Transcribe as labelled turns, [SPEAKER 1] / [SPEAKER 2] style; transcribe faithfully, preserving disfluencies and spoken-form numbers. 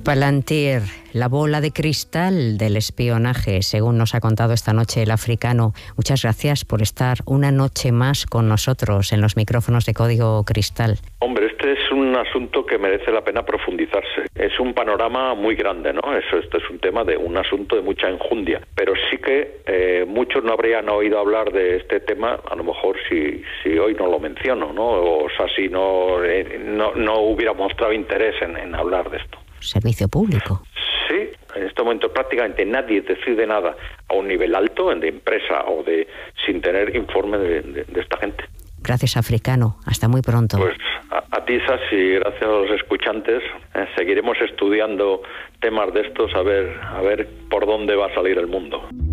[SPEAKER 1] Palantir, la bola de cristal del espionaje, según nos ha contado esta noche el africano. Muchas gracias por estar una noche más con nosotros en los micrófonos de Código Cristal.
[SPEAKER 2] Hombre, este es un asunto que merece la pena profundizarse. Es un panorama muy grande, ¿no? Eso, este es un tema de un asunto de mucha enjundia. Pero sí que eh, muchos no habrían oído hablar de este tema, a lo mejor si, si hoy no lo menciono, ¿no? O sea, si no, eh, no, no hubiera mostrado interés en, en hablar de esto.
[SPEAKER 1] Servicio público.
[SPEAKER 2] Sí, en este momento prácticamente nadie decide nada a un nivel alto, de empresa o de sin tener informe de, de, de esta gente.
[SPEAKER 1] Gracias, africano. Hasta muy pronto.
[SPEAKER 2] Pues a, a ti, Sasi, y gracias a los escuchantes. Eh, seguiremos estudiando temas de estos a ver, a ver por dónde va a salir el mundo.